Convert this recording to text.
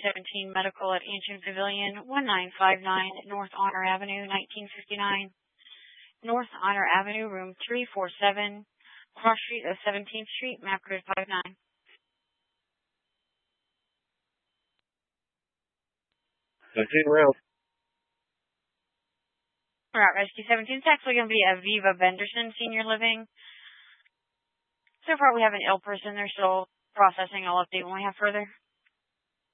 17 Medical at Ancient Pavilion, 1959 North Honor Avenue, 1959. North Honor Avenue, room 347, cross street of 17th Street, map grid 59. 17 rounds. Route Rescue 17. It's actually going to be Aviva Benderson Senior Living. So far, we have an ill person. They're still processing. I'll update when we have further.